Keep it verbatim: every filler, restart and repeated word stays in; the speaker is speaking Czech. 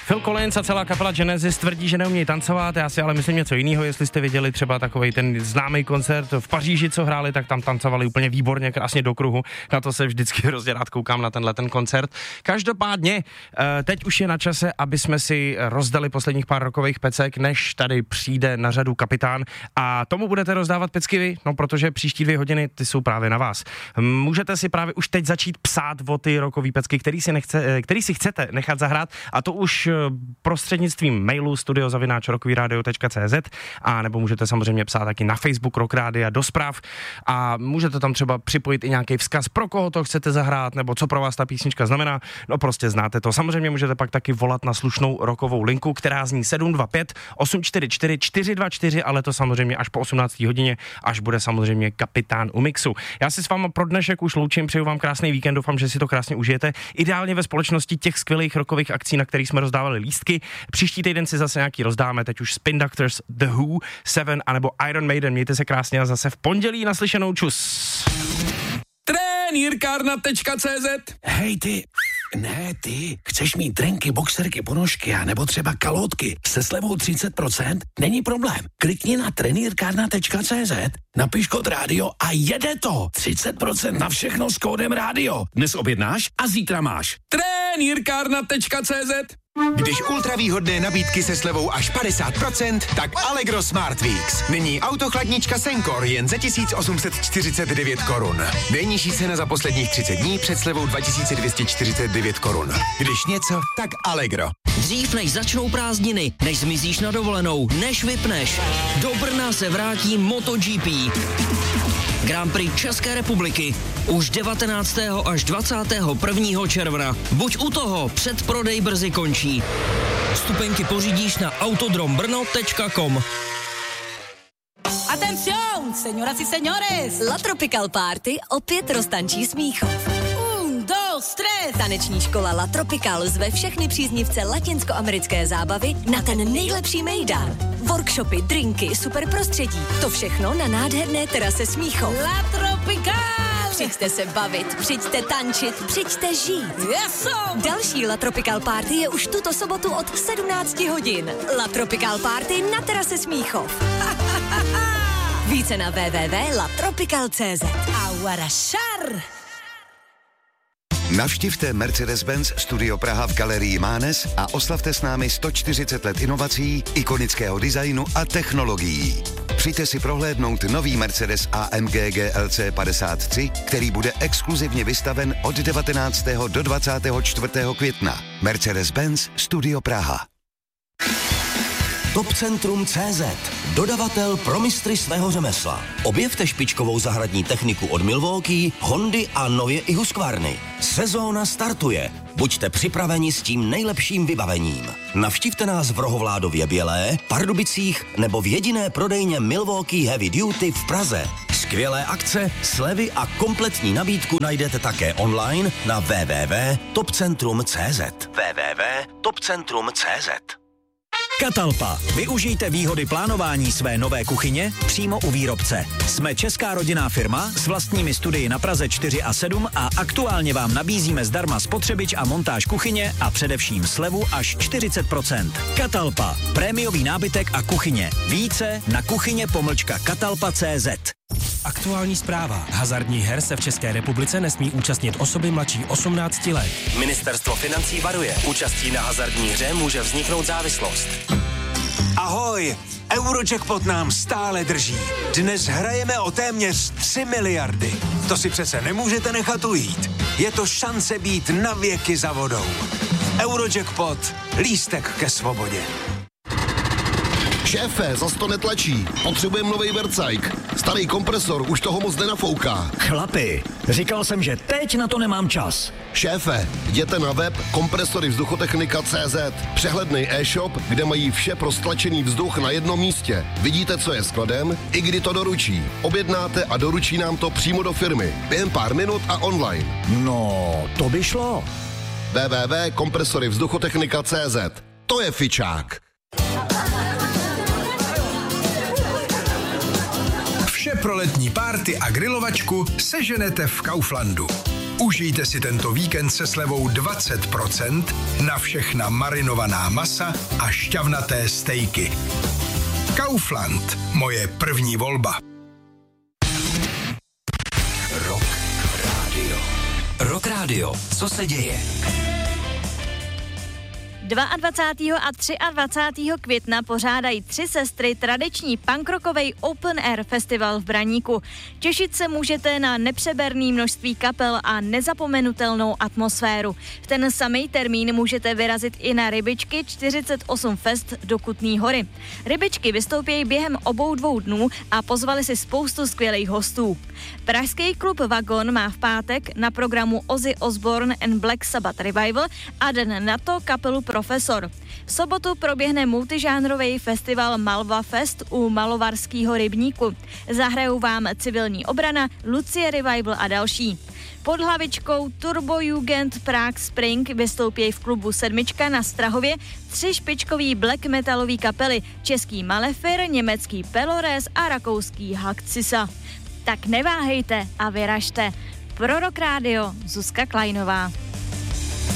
Phil Collins a celá kapela Genesis tvrdí, že neumějí tancovat, já si ale myslím něco jiného, jestli jste viděli třeba takovej ten známý koncert v Paříži, co hráli, tak tam tancovali úplně výborně, krásně do kruhu, na to se vždycky hrozně rád koukám na tenhle ten koncert. Každopádně, teď už je na čase, aby jsme si rozdali posledních pár rokových pecek, než tady přijde na řadu kapitán a tomu budete rozdávat pecky vy, no protože příští dvě hodiny ty jsou právě na vás. Můžete si právě už teď začít psát o ty rokový pecky, který si, nechce, který si chcete nechat zahrát a to už prostřednictvím mailu studio zavináč rockyradio tečka cé zet a nebo můžete samozřejmě psát taky na Facebook Rock Rádia do zpráv a můžete tam třeba připojit i nějaký vzkaz, pro koho to chcete zahrát nebo co pro vás ta písnička znamená, no prostě znáte to. Samozřejmě můžete pak taky volat na slušnou rockovou linku, která zní sedm dva pět osm čtyři čtyři čtyři dva čtyři, ale to samozřejmě až po osmnácté hodině, až bude samozřejmě kapitán u mixu. Já si s váma pro dnešek už loučím, přeju vám krásný víkend, doufám, že si to krásně užijete. Ideálně ve společnosti těch skvělých rockových akcí, na kterých jsme rozdávali lístky. Příští týden si zase nějaký rozdáme, teď už Spin Doctors, The Who, Seven anebo Iron Maiden. Mějte se krásně a zase v pondělí naslyšenou, čus. Trenýrkárna tečka cé zet. Hej ty, ne ty, chceš mít drenky, boxerky, ponožky a nebo třeba kalhotky se slevou třicet procent? Není problém. Klikni na trenýrkárna tečka cé zet, napiš kód rádio a jede to. třicet procent na všechno s kódem rádio. Dnes objednáš a zítra máš. Trenýrkárna tečka cé zet. Když ultravýhodné nabídky se slevou až padesát procent, tak Allegro Smart Weeks. Nyní autochladnička Senkor jen za tisíc osm set čtyřicet devět korun. Nejnižší cena za posledních třicet dní před slevou dva tisíce dvě stě čtyřicet devět korun. Když něco, tak Allegro. Dřív než začnou prázdniny, než zmizíš na dovolenou, než vypneš, do Brna se vrátí MotoGP. Grand Prix České republiky už devatenáctého až dvacátého prvního června. Buď u toho, předprodej brzy končí. Vstupenky pořídíš na autodrombrno tečka com. Atención, señoras y señores! La Tropical Party opět roztančí Smíchov. Un, dos, tres! Taneční škola La Tropical zve všechny příznivce latinskoamerické zábavy na ten nejlepší mejdan. Workshopy, drinky, super prostředí. To všechno na nádherné terase Smíchov. La Tropical! Přijďte se bavit, přijďte tančit, přijďte žít. Yeso! Další La Tropical Party je už tuto sobotu od sedmnácti hodin. La Tropical Party na terase Smíchov. Více na w w w tečka la tropical tečka cé zet. Aguarašar! Navštivte Mercedes-Benz Studio Praha v galerii Mánes a oslavte s námi sto čtyřicet let inovací, ikonického designu a technologií. Přijďte si prohlédnout nový Mercedes A M G G L C padesát tři, který bude exkluzivně vystaven od devatenáctého do dvacátého čtvrtého května. Mercedes-Benz Studio Praha. Topcentrum tečka cé zet. Dodavatel pro mistry svého řemesla. Objevte špičkovou zahradní techniku od Milwaukee, Hondy a nově i Husqvarny. Sezóna startuje. Buďte připraveni s tím nejlepším vybavením. Navštivte nás v Rohovládově Bělé, Pardubicích nebo v jediné prodejně Milwaukee Heavy Duty v Praze. Skvělé akce, slevy a kompletní nabídku najdete také online na w w w tečka topcentrum tečka cé zet. w w w tečka topcentrum tečka cé zet. Katalpa. Využijte výhody plánování své nové kuchyně přímo u výrobce. Jsme česká rodinná firma s vlastními studii na Praze čtyři a sedm a aktuálně vám nabízíme zdarma spotřebič a montáž kuchyně a především slevu až čtyřicet procent. Katalpa. Prémiový nábytek a kuchyně. Více na kuchyně pomlčka katalpa tečka cé zet. Aktuální zpráva. Hazardních her se v České republice nesmí účastnit osoby mladší osmnácti let. Ministerstvo financí varuje. Účastí na hazardní hře může vzniknout závislost. Ahoj! Eurojackpot nám stále drží. Dnes hrajeme o téměř tři miliardy. To si přece nemůžete nechat ujít. Je to šance být na věky za vodou. Eurojackpot. Lístek ke svobodě. Šéfe, zas to netlačí. Potřebujeme novej Vercajk. Starý kompresor už toho moc nenafouká. Chlapi, říkal jsem, že teď na to nemám čas. Šéfe, jděte na web kompresory vzduchotechnika tečka cé zet. Přehledný e-shop, kde mají vše pro stlačený vzduch na jednom místě. Vidíte, co je skladem, i kdy to doručí. Objednáte a doručí nám to přímo do firmy. Během pár minut a online. No, to by šlo. w w w tečka kompresory vzduchotechnika tečka cé zet. To je fičák. Vše pro letní párty a grilovačku seženete v Kauflandu. Užijte si tento víkend se slevou dvacet procent na všechna marinovaná masa a šťavnaté stejky. Kaufland, moje první volba. Rock Radio. Rock Radio. Co se děje? dvacátého druhého a dvacátého třetího května pořádají tři sestry tradiční punkrockovej Open Air festival v Braníku. Těšit se můžete na nepřeberné množství kapel a nezapomenutelnou atmosféru. V ten samý termín můžete vyrazit i na Rybičky čtyřicet osm Fest do Kutný Hory. Rybičky vystoupí během obou dvou dnů a pozvali si spoustu skvělých hostů. Pražský klub Vagon má v pátek na programu Ozzy Osbourne and Black Sabbath Revival a den na to kapelu Profesor. V sobotu proběhne multižánrový festival Malva Fest u Malovarského rybníku. Zahrajou vám Civilní obrana, Lucie Revival a další. Pod hlavičkou Turbo Jugend Prague Spring vystoupí v klubu Sedmička na Strahově tři špičkový black metalový kapely, český Malefir, německý Pelores a rakouský Hakcisa. Tak neváhejte a vyražte. Pro Rock Radio Zuzka Kleinová.